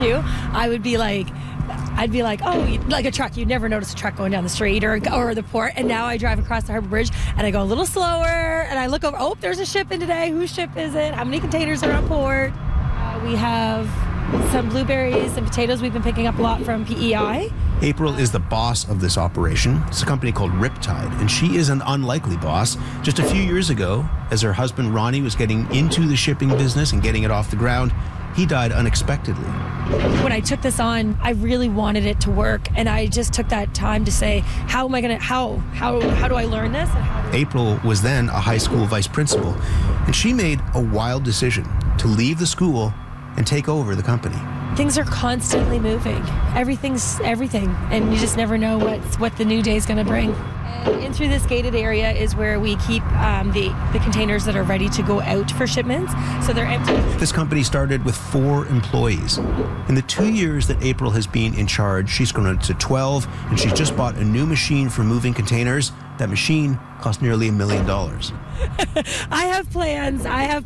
you, I'd be like, oh, like a truck. You'd never notice a truck going down the street or the port. And now I drive across the Harbor Bridge and I go a little slower and I look over, oh, there's a ship in today. Whose ship is it? How many containers are on port? We have some blueberries and potatoes we've been picking up a lot from PEI. April is the boss of this operation. It's a company called Riptide, and she is an unlikely boss. Just a few years ago, as her husband Ronnie was getting into the shipping business and getting it off the ground, he died unexpectedly. When I took this on, I really wanted it to work, and I just took that time to say, how do I learn this? April was then a high school vice principal, and she made a wild decision to leave the school and take over the company. Things are constantly moving. Everything's everything, and you just never know what the new day is going to bring. And in through this gated area is where we keep the containers that are ready to go out for shipments, so they're empty. This company started with 4 employees. In the 2 years that April has been in charge, she's grown to 12, and she's just bought a new machine for moving containers. That machine cost nearly $1 million. I have plans.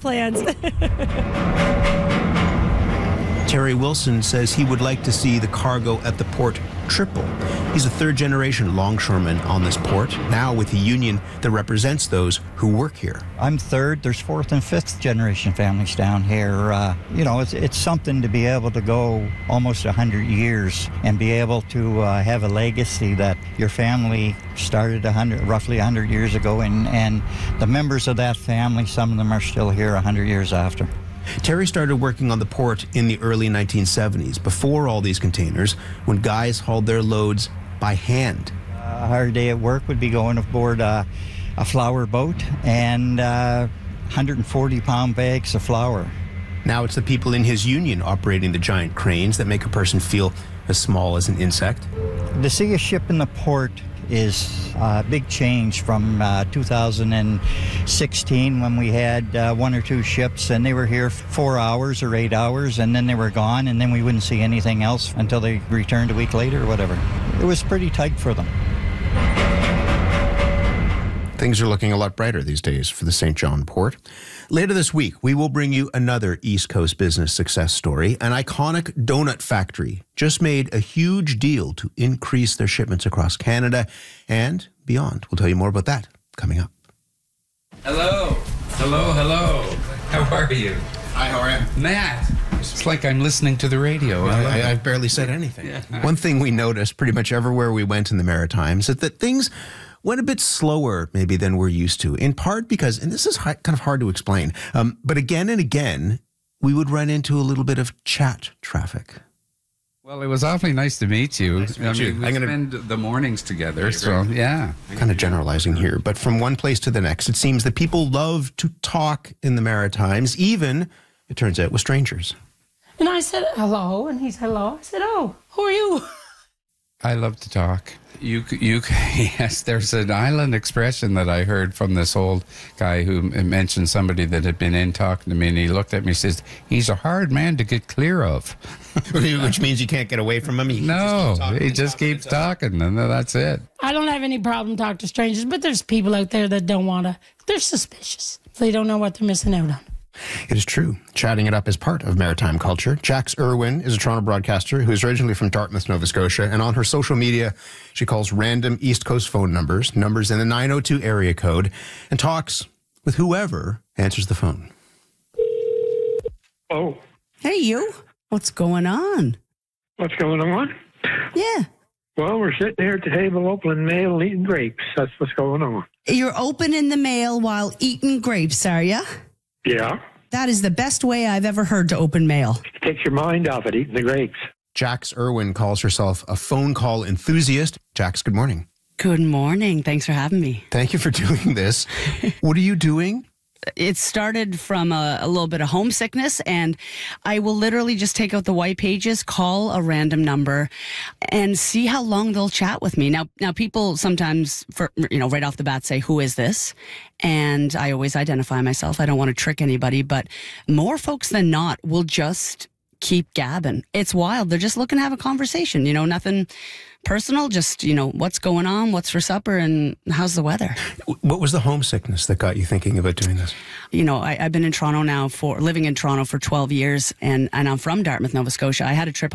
Terry Wilson says he would like to see the cargo at the port triple. He's a third-generation longshoreman on this port, now with a union that represents those who work here. I'm third. There's fourth and fifth generation families down here. It's something to be able to go almost 100 years and be able to have a legacy that your family started roughly 100 years ago, and the members of that family, some of them are still here 100 years after. Terry started working on the port in the early 1970s, before all these containers, when guys hauled their loads by hand. A hard day at work would be going aboard a flour boat and 140-pound bags of flour. Now it's the people in his union operating the giant cranes that make a person feel as small as an insect. To see a ship in the port is a big change from 2016 when we had 1 or 2 ships and they were here 4 hours or 8 hours and then they were gone, and then we wouldn't see anything else until they returned a week later or whatever. It was pretty tight for them. Things are looking a lot brighter these days for the St. John port. Later this week, we will bring you another East Coast business success story. An iconic donut factory just made a huge deal to increase their shipments across Canada and beyond. We'll tell you more about that coming up. Hello. How are you? Hi, how are you? Matt. It's like I'm listening to the radio. I've barely said anything. Yeah. One thing we noticed pretty much everywhere we went in the Maritimes is that things went a bit slower maybe than we're used to, in part because, and this is kind of hard to explain, but again and again, we would run into a little bit of chat traffic. Well, it was awfully nice to meet you. Nice to meet you. We spend the mornings together, so yeah. Kind of generalizing here, but from one place to the next, it seems that people love to talk in the Maritimes, even, it turns out, with strangers. And I said, hello, and he said, hello. I said, oh, who are you? I love to talk. Yes, there's an island expression that I heard from this old guy who mentioned somebody that had been in talking to me, and he looked at me and says, he's a hard man to get clear of. Which means you can't get away from him. He just keeps talking, and that's it. I don't have any problem talking to strangers, but there's people out there that don't want to. They're suspicious. They don't know what they're missing out on. It is true. Chatting it up is part of maritime culture. Jax Irwin is a Toronto broadcaster who is originally from Dartmouth, Nova Scotia, and on her social media, she calls random East Coast phone numbers in the 902 area code, and talks with whoever answers the phone. Oh. Hey, you. What's going on? What's going on? Yeah. Well, we're sitting here at the table opening mail, eating grapes. That's what's going on. You're opening the mail while eating grapes, are you? Yeah. That is the best way I've ever heard to open mail. It takes your mind off it, eating the grapes. Jax Irwin calls herself a phone call enthusiast. Jax, good morning. Good morning. Thanks for having me. Thank you for doing this. What are you doing? It started from a little bit of homesickness, and I will literally just take out the white pages, call a random number, and see how long they'll chat with me. Now people sometimes, right off the bat say, who is this? And I always identify myself. I don't want to trick anybody, but more folks than not will just keep gabbing. It's wild. They're just looking to have a conversation, nothing personal, just, what's going on, what's for supper, and how's the weather. What was the homesickness that got you thinking about doing this? I've been in Toronto now living in Toronto for 12 years, and I'm from Dartmouth, Nova Scotia. I had a trip